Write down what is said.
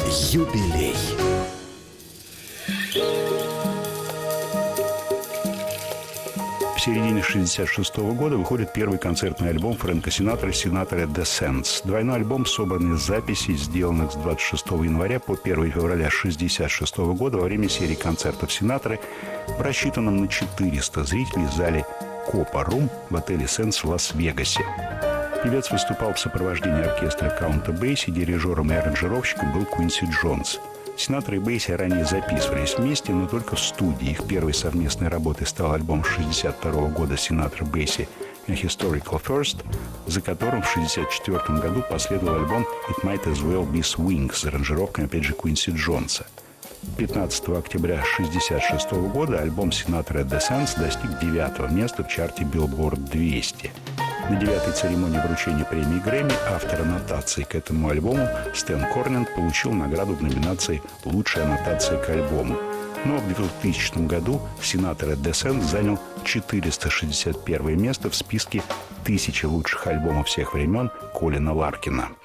Юбилей. В середине 1966 года выходит первый концертный альбом Фрэнка Синатры «Sinatra at the Sands». Двойной альбом собран из записей, сделанных с 26 января по 1 февраля 1966 года во время серии концертов Синатры, рассчитанном на 400 зрителей в зале Копа Рум в отеле «Сенс» в Лас-Вегасе. Певец выступал в сопровождении оркестра Каунта Бейси, дирижером и аранжировщиком был Куинси Джонс. Синатра и Бейси ранее записывались вместе, но только в студии. Их первой совместной работой стал альбом 1962 года «Синатра Бейси A Historical First», за которым в 1964 году последовал альбом «It Might As Well Be Swing» с аранжировкой, опять же, Куинси Джонса. 15 октября 1966 года альбом «Sinatra at the Sands» достиг 9-го места в чарте Billboard 200. На 9-й церемонии вручения премии Грэмми автор аннотации к этому альбому Стэн Корнинг получил награду в номинации «Лучшая аннотация к альбому». Но в 2000 году «Sinatra at the Sands» занял 461 место в списке 1000 лучших альбомов всех времен Колина Ларкина.